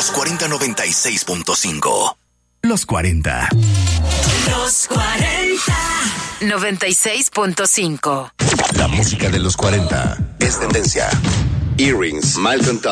Los 40 96.5. Los 40. Los 40 96.5. La música de los 40 es tendencia. Earrings, Malcolm Todd.